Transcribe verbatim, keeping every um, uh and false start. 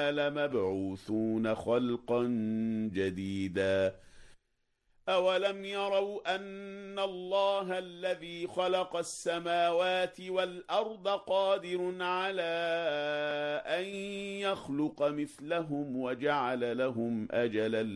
إنا لمبعوثون خلقا جديدا أولم يروا أن الله الذي خلق السماوات والأرض قادر على أن يخلق مثلهم وجعل لهم أجلا